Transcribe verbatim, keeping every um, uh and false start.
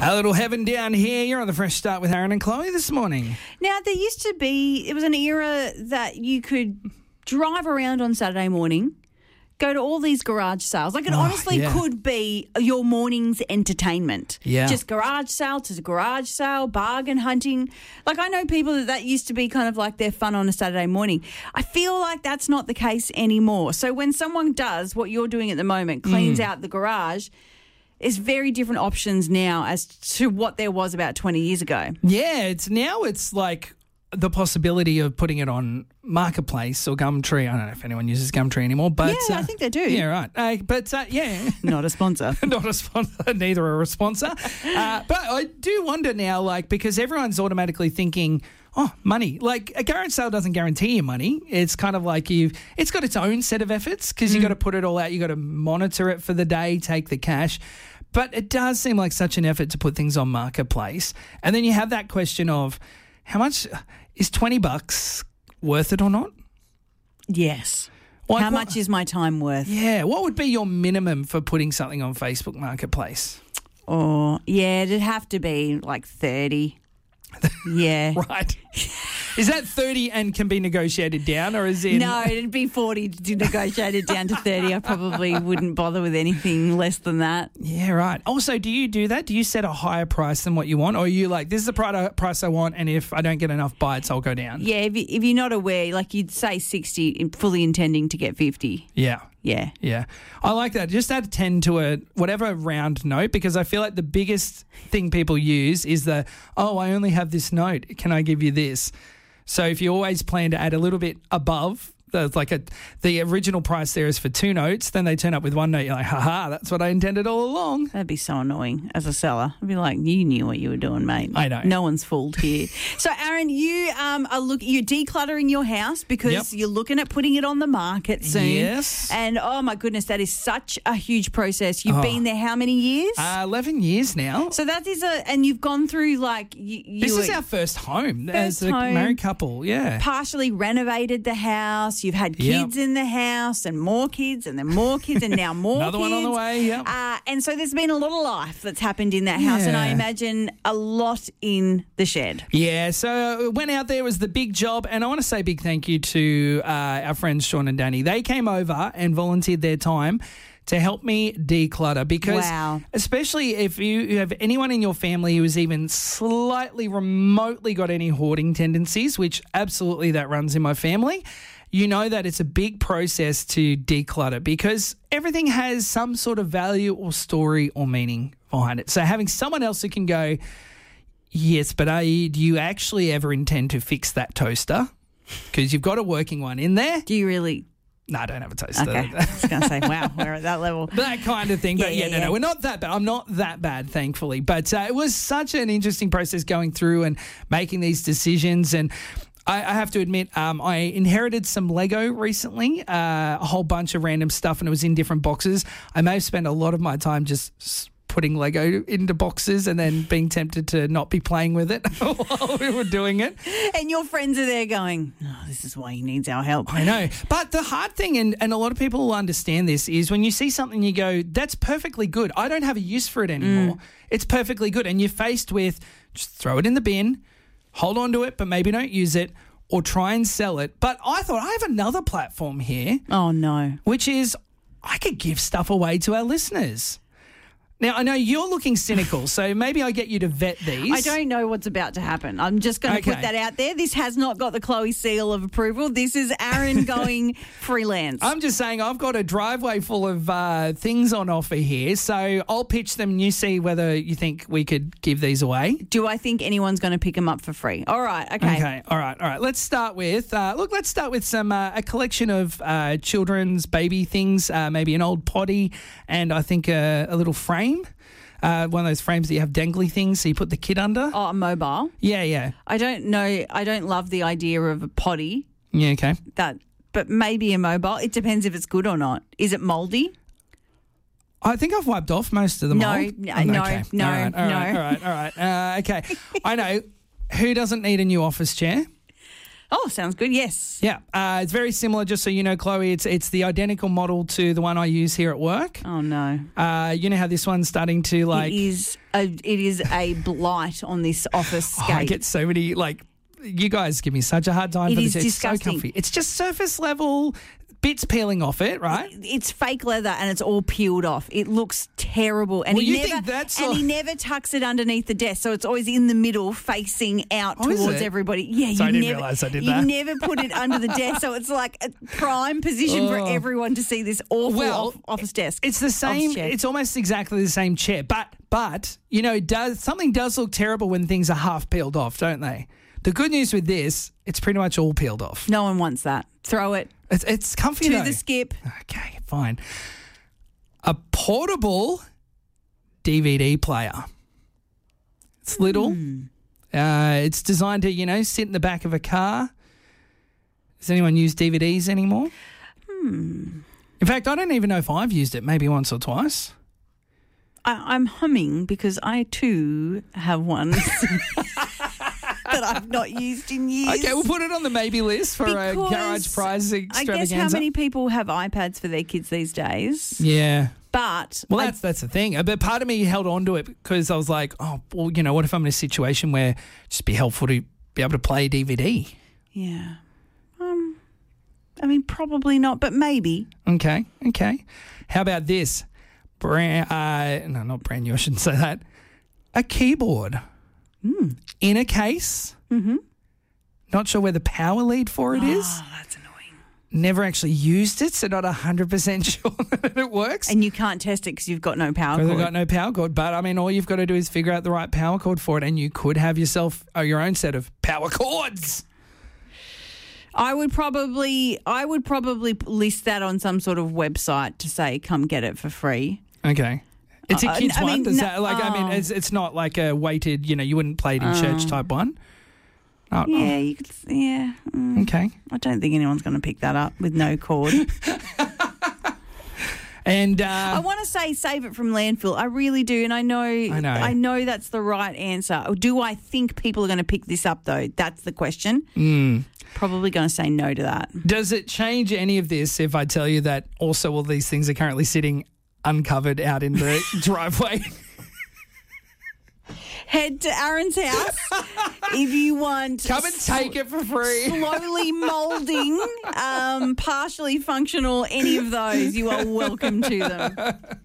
A little heaven down here. You're on the Fresh Start with Aaron and Chloe this morning. Now, there used to be, it was an era that you could drive around on Saturday morning, go to all these garage sales. Like it Oh, honestly yeah. could be your morning's entertainment. Yeah. Just garage sale to garage sale, bargain hunting. Like I know people that that used to be kind of like their fun on a Saturday morning. I feel like that's not the case anymore. So when someone does what you're doing at the moment, cleans Mm. out the garage, there's very different options now as to what there was about twenty years ago. Yeah, it's now it's like the possibility of putting it on Marketplace or Gumtree. I don't know if anyone uses Gumtree anymore, but Yeah, I uh, think they do. Yeah, right. Uh, but uh, yeah, Not a sponsor. not a sponsor, neither a sponsor. Uh, but I do wonder now, like because everyone's automatically thinking, oh, money. Like a garage sale doesn't guarantee you money. It's kind of like you've. It's got its own set of efforts because Mm. you got to put it all out. You got to monitor it for the day, take the cash. But it does seem like such an effort to put things on Marketplace. And then you have that question of how much is twenty bucks worth it or not? Yes. Like How what- much is my time worth? Yeah. What would be your minimum for putting something on Facebook Marketplace? Or, yeah, it'd have to be like thirty. Yeah. Right. Is that thirty and can be negotiated down or is it? No, it'd be forty to negotiate it down to thirty. I probably wouldn't bother with anything less than that. Yeah, right. Also, do you do that? Do you set a higher price than what you want? Or are you like, this is the pri- price I want and if I don't get enough bites, I'll go down? Yeah, if, you, if you're not aware, like you'd say sixty, fully intending to get fifty. Yeah. Yeah. Yeah. I like that. Just add ten to a whatever round note because I feel like the biggest thing people use is the, oh, I only have this note. Can I give you this? So if you always plan to add a little bit above, the, like a, the original price there is for two notes, then they turn up with one note. You're like, haha, that's what I intended all along. That'd be so annoying as a seller. I'd be like, you knew what you were doing, mate. I know. No one's fooled here. So, Aaron, you um, are look, you're decluttering your house because Yep. you're looking at putting it on the market soon. Yes. And, oh, my goodness, that is such a huge process. You've Oh. been there how many years? Uh, eleven years now. so that is a, and you've gone through like, you, you This is were our first home First as a home. married couple. Yeah. partially renovated the house. You've had Yep. kids in the house and more kids and then more kids and now more Another kids. one on the way, yep. Uh, and so there's been a lot of life that's happened in that house and I Yeah. imagine a lot in the shed. Yeah, so went out there, was the big job, and I want to say big thank you to uh, our friends Sean and Danny. They came over and volunteered their time to help me declutter because Wow. especially if you have anyone in your family who has even slightly remotely got any hoarding tendencies, which absolutely that runs in my family, you know that it's a big process to declutter because everything has some sort of value or story or meaning behind it. So having someone else who can go, yes, but are you, do you actually ever intend to fix that toaster? Because you've got a working one in there. Do you really? No, I don't have a toaster. Okay. I was going to say, wow, we're at that level. That kind of thing. But Yeah, yeah, yeah, no, yeah. no, we're not that bad. I'm not that bad, thankfully. But uh, it was such an interesting process going through and making these decisions. And I, I have to admit, um, I inherited some Lego recently, uh, a whole bunch of random stuff, and it was in different boxes. I may have spent a lot of my time just s- putting Lego into boxes and then being tempted to not be playing with it while we were doing it. And your friends are there going, oh, this is why he needs our help. I know. But the hard thing, and, and a lot of people will understand this, is when you see something, you go, that's perfectly good. I don't have a use for it anymore. It's perfectly good. And you're faced with just throw it in the bin, hold on to it, but maybe don't use it, or try and sell it. But I thought I have another platform here, Oh, no. which is I could give stuff away to our listeners. Now, I know you're looking cynical, so maybe I get you to vet these. I don't know what's about to happen. I'm just going to Okay. put that out there. This has not got the Chloe seal of approval. This is Aaron going freelance. I'm just saying I've got a driveway full of uh, things on offer here, so I'll pitch them and you see whether you think we could give these away. Do I think anyone's going to pick them up for free? All right, okay. Okay, all right, all right. Let's start with, uh, look, let's start with some, uh, a collection of uh, children's baby things, uh, maybe an old potty and I think a, a little frame. Uh, one of those frames that you have dangly things so you put the kid under. Oh, mobile. Yeah, yeah. I don't know. I don't love the idea of a potty. Yeah, okay. That, but maybe a mobile. It depends if it's good or not. Is it mouldy? I think I've wiped off most of them. No, all. no, Oh, no, okay. no, all right, all right, no. all right, all right. Uh, okay, I know. Who doesn't need a new office chair? Oh, sounds good. Yes. Yeah, uh, it's very similar. Just so you know, Chloe, it's it's the identical model to the one I use here at work. Oh no. Uh, you know how this one's starting to like. It is a it is a blight on this office Oh, scape. I get so many like. You guys give me such a hard time It for is this. It's so disgusting. comfy. It's just surface level bits peeling off it, right? It's fake leather and it's all peeled off. It looks terrible. And Well, he you never think that's and all- he never tucks it underneath the desk, so it's always in the middle, facing out Oh, is towards it? everybody. Yeah, you Sorry, I didn't never realise I did you that. never put it under the desk, so it's like a prime position for Oh. everyone to see this awful Well, off- office desk. It's the same. Office chair. It's almost exactly the same chair, but but you know, it does something does look terrible when things are half peeled off, don't they? The good news with this, it's pretty much all peeled off. No one wants that. Throw it It's it's comfy to though. the skip. Okay, fine. A portable D V D player. It's little. Hmm. Uh, it's designed to, you know, sit in the back of a car. Does anyone use D V Ds anymore? Hmm. In fact, I don't even know if I've used it, maybe once or twice. I, I'm humming because I too have one that I've not used in years. Okay, we'll put it on the maybe list for a Because garage prize I extravaganza. guess how many people have iPads for their kids these days? Yeah. But Well, I- that's that's the thing. But part of me held on to it because I was like, oh, well, you know, what if I'm in a situation where it'd just be helpful to be able to play a D V D? yeah, um, I mean probably not, but maybe. Okay, okay. How about this? Brand, uh, no, not brand new. I shouldn't say that. A keyboard Mm. in a case. Mm-hmm. Not sure where the power lead for it is. Oh, that's annoying. Never actually used it, so not one hundred percent sure that it works. And you can't test it because you've got no power Because cord. I've got no power cord. But, I mean, all you've got to do is figure out the right power cord for it, and you could have yourself uh, your own set of power cords. I would probably, I would probably list that on some sort of website to say, "Come get it for free." Okay. It's a Uh, kid's I one. mean, Does no- that, like, I mean, oh. it's, it's not like a weighted, you know, you wouldn't play it in church type one. Oh, Yeah, you could. Yeah, oh, mm, okay. I don't think anyone's going to pick that up with no cord. And I uh, want to say save it from landfill. I really do, and I know, I know. I know that's the right answer. Do I think people are going to pick this up though? That's the question. mm, Probably going to say no to that. does it change any of this if I tell you that also all these things are currently sitting uncovered out in the driveway? Head to Aaron's house if you want. Come and take it for free. Slowly moulding, um, partially functional, any of those, you are welcome to them.